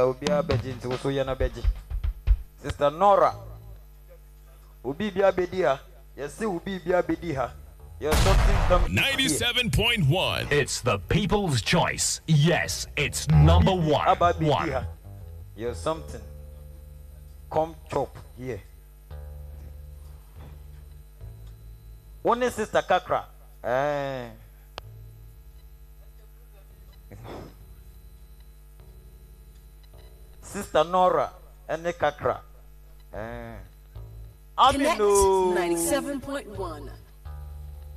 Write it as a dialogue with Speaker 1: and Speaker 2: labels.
Speaker 1: Ubia Beji to Soyana Beji. Sister Nora. Ubi Bia Bedia. Yes, Ubi Bia Bedia. You're something coming.
Speaker 2: 97.1.
Speaker 3: It's the people's choice. Yes, it's number one.
Speaker 1: Abba Bedia. You're something. Come chop here. One is Sister Kakra. Sister Nora and the Kakra.
Speaker 4: Connect 97.1.